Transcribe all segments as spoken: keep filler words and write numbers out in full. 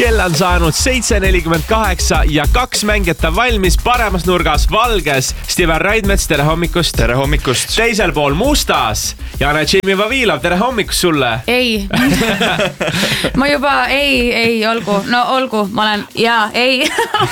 Kell on saanud seitse nelikümmend kaheksa ja kaks mängijat on valmis. Paremas nurgas valges Steven Raidmets, tere hommikust. Tere hommikust. Teisel pool mustas Jana Jimmy Vavilov, tere hommikust sulle. Ei. Ma juba, ei, ei, olgu. No olgu, ma olen, jaa, ei.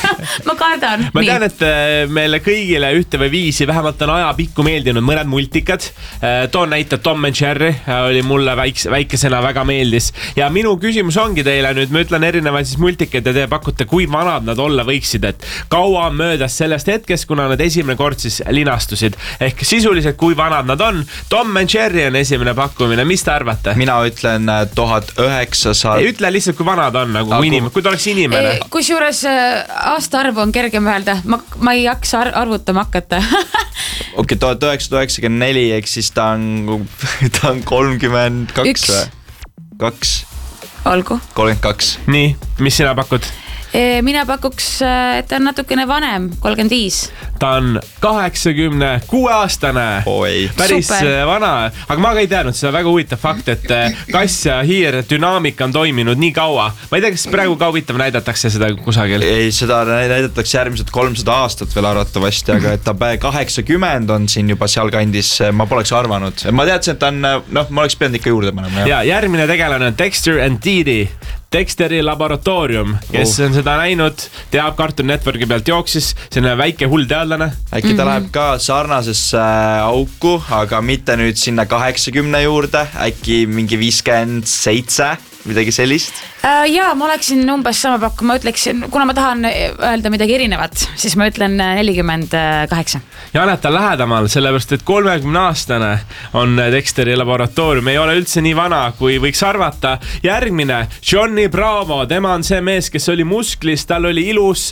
Ma kardan. Ma tean, et meile kõigile ühte või viisi vähemalt on aja pikku meeldinud mõned multikad. Toon näite Tom and Jerry oli mulle väikse, väikesena väga meeldis. Ja minu küsimus ongi teile nüüd, ma ütlen erinevaid siis multikaid ja te pakute, kui vanad nad olla võiksid, et kaua möödas sellest hetkest, kuna nad esimene kord siis linastusid. Ehk sisuliselt, kui vanad nad on. Tom and Jerry on esimene pakkumine, mis te arvate? Mina ütlen tuhat üheksasada. Ei, ütle lihtsalt, kui vanad on, nagu Aku... inimene, kui ta oleks inimene. Kus juures aastaarvu on kergem öelda, ma, ma ei jaksa ar- arvutama hakata. Okei, tuhat üheksasada üheksakümmend neli, eks siis ta on, ta on kolmkümmend kaks või? Kaks. Olgu. kolmkümmend kaks. Nii, mis sina pakud? Mina pakuks, et ta on natukene vanem, kolmkümmend viis. Ta on kaheksakümne kuue aastane. Oi. Päris Super. Vana. Aga ma ka ei teadnud, seda väga huvitav fakt, et kass ja hiir dünaamika on toiminud nii kaua. Ma ei tea, kas praegu ka huvitav näidatakse seda kusagil? Ei, seda näidatakse järgmised kolmsada aastat veel arvatavasti, aga et ta kaheksakümmend on siin juba seal kandis, ma poleks arvanud. Ma teadsin, et ta on, noh, ma oleks pidanud ikka juurde panema. Ja järgmine tegelane on Dexter and Didi. Dexteri laboratoorium, kes oh. on seda näinud, teab Cartoon Networki pealt jooksis, see on väike hull teadlane. Äkki ta mm-hmm. läheb ka sarnasesse auku, aga mitte nüüd sinna kaheksakümne juurde, äkki mingi viiskümmend seitse, midagi sellist? Uh, jaa, ma oleksin umbes sama pakku, ma ütleksin, kuna ma tahan öelda midagi erinevat, siis ma ütlen nelikümmend kaheksa. Janet on lähedamal, sellepärast, et kolmekümne aastane on Dexteri laboratoorium, ei ole üldse nii vana, kui võiks arvata. Järgmine, Johnny Bravo, tema on see mees, kes oli musklis, tal oli ilus,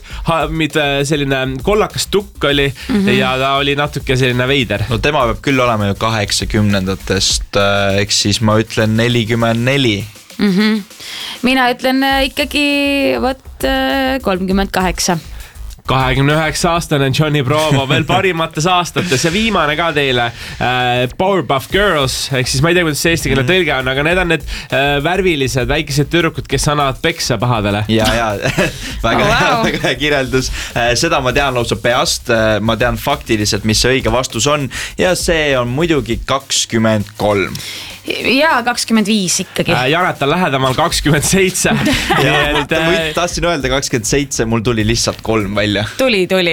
selline kollakas tukk oli mm-hmm. ja ta oli natuke selline veider. No tema peab küll olema ju kaheksakümnendatest, eks siis ma ütlen nelikümmend neli. Mm-hmm. Mina ütlen ikkagi võt kolmkümmend kaheksa. kahekümne üheksa aastane Johnny Bravo veel parimates aastates ja viimane ka teile äh, Powerpuff Girls, ehk siis ma ei tea, kuidas see eesti keele tõlge on, aga need on need äh, värvilised väikesed tüdrukud, kes annavad peksa pahadele. Ja, ja, väga, oh, wow. väga kirjeldus. Seda ma tean lausa peast, ma tean faktiliselt, mis see õige vastus on ja see on muidugi kakskümmend kolm. Jaa, kakskümmend viis ikkagi. Janet on lähedamal kakskümmend seitse. Ja, tahtsin öelda kakskümmend seitse, mul tuli lihtsalt kolm välja. Tuli, tuli.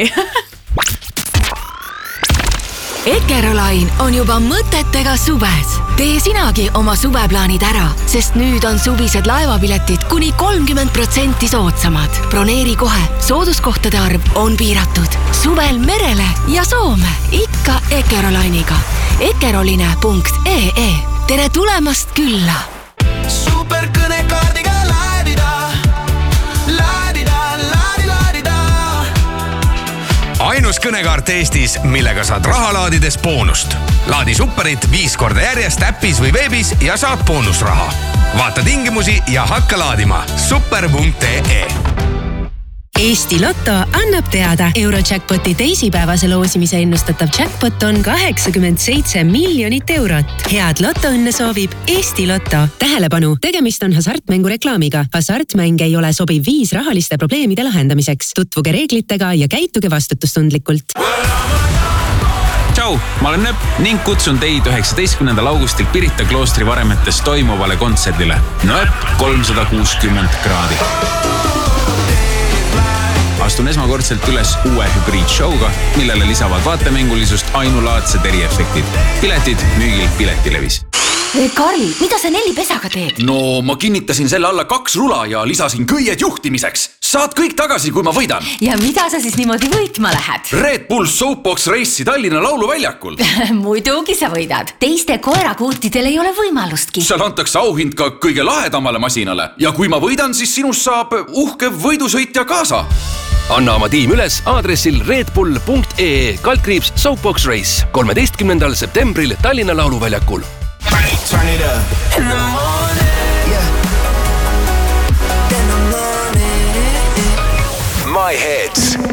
Ekerolain on juba mõtetega suves. Tee sinagi oma suveplaanid ära, sest nüüd on suvised laevapiletid kuni kolmkümmend protsenti soodsamad. Broneeri kohe, sooduskohtade arv on piiratud. Suvel merele ja Soome, ikka Ekerolainiga. ekeroline punkt ee. Tere tulemast külla! Super kõnekaardiga laadida, laadida, laadi, laadida. Ainus kõnekaart Eestis, millega saad raha laadides boonust. Laadi Superit viis korda järjest äppis või veebis ja saad boonusraha. Vaata tingimusi ja hakka laadima. super punkt ee. Eesti Lotto annab teada. Eurojackpoti teisipäevase loosimise ennustatav jackpot on kaheksakümmend seitse miljonit eurot. Head lotoõnne soovib Eesti Lotto. Tähelepanu, tegemist on hasartmängu reklaamiga. Hasartmäng ei ole sobiv viis rahaliste probleemide lahendamiseks. Tutvuge reeglitega ja käituge vastutustundlikult. Tšau, ma olen Nöp ning kutsun teid üheksateistkümnendal augustil Pirita kloostri varemetes toimuvale kontserdile. Nöp kolmsada kuuskümmend kraadi. Astun esmakordselt üles uue hübriidshowga, millele lisavad vaatemängulisust ainulaadsed eriefektid. Piletid müügil Piletilevis. Karl, mida sa Nelli pesaga teed? No, ma kinnitasin selle alla kaks rula ja lisasin köied juhtimiseks. Saad kõik tagasi, kui ma võidan. Ja mida sa siis niimoodi võitma lähed? Red Bull Soapbox Race'i Tallinna lauluväljakul. Muidugi sa võidad. Teiste koerakuutidel ei ole võimalustki. Seal antakse auhind ka kõige lahedamale masinale. Ja kui ma võidan, siis sinust saab uhke võidusõitja kaasa. Anna oma tiim üles aadressil redbull punkt ee kaldkriips Soapbox Race kolmeteistkümnendal septembril Tallinna lauluväljakul. Turn it up in the morning, yeah. In the morning. My Hits